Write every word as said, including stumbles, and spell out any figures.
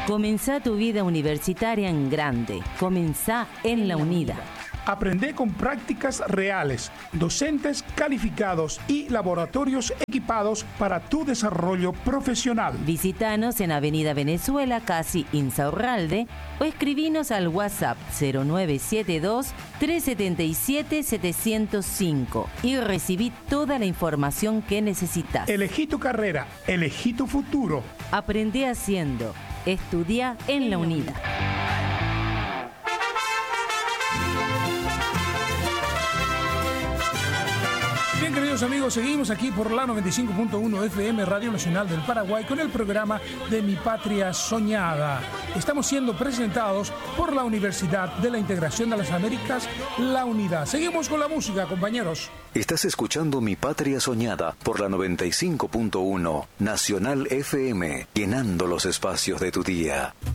Comenzá tu vida universitaria en grande. Comenzá en la UNIDA. Aprende con prácticas reales, docentes calificados y laboratorios equipados para tu desarrollo profesional. Visítanos en Avenida Venezuela, casi Insaurralde, o escribinos al WhatsApp cero nueve siete dos, tres siete siete, siete cero cinco y recibí toda la información que necesitas. Elegí tu carrera, elegí tu futuro. Aprende haciendo. Estudia en la UNIDA. Bien, queridos amigos, seguimos aquí por la noventa y cinco punto uno F M Radio Nacional del Paraguay con el programa de Mi Patria Soñada. Estamos siendo presentados por la Universidad de la Integración de las Américas, la UNIDA. Seguimos con la música, compañeros. Estás escuchando Mi Patria Soñada por la noventa y cinco punto uno Nacional F M, llenando los espacios de tu día.